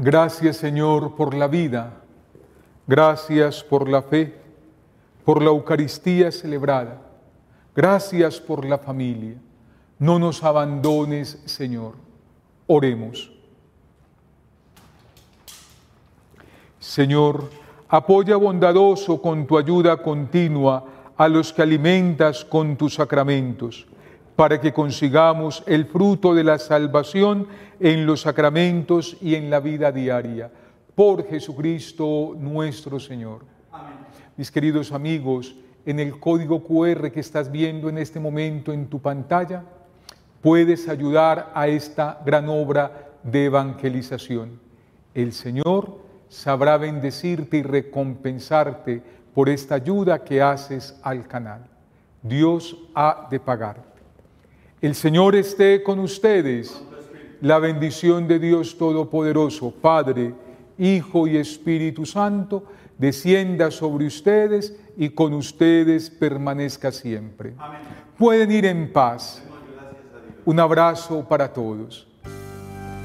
Gracias, Señor, por la vida. Gracias por la fe, por la Eucaristía celebrada. Gracias por la familia. No nos abandones, Señor. Oremos. Señor, apoya bondadoso con tu ayuda continua a los que alimentas con tus sacramentos, para que consigamos el fruto de la salvación en los sacramentos y en la vida diaria. Por Jesucristo nuestro Señor. Amén. Mis queridos amigos, en el código QR que estás viendo en este momento en tu pantalla, puedes ayudar a esta gran obra de evangelización. El Señor sabrá bendecirte y recompensarte por esta ayuda que haces al canal. Dios ha de pagarte. El Señor esté con ustedes. La bendición de Dios Todopoderoso, Padre, Hijo y Espíritu Santo, descienda sobre ustedes y con ustedes permanezca siempre. Amén. Pueden ir en paz. Un abrazo para todos.